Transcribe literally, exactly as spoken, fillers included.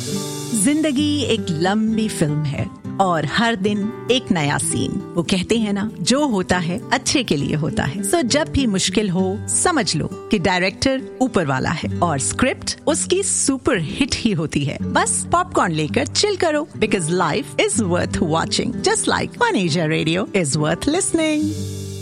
जिंदगी एक लंबी फिल्म है और हर दिन एक नया सीन। वो कहते हैं ना, जो होता है अच्छे के लिए होता है। सो जब भी मुश्किल हो, समझ लो कि डायरेक्टर ऊपर वाला है और स्क्रिप्ट उसकी सुपर हिट ही होती है। बस पॉपकॉर्न लेकर चिल करो, because life is worth watching, just like one Asia radio is worth listening.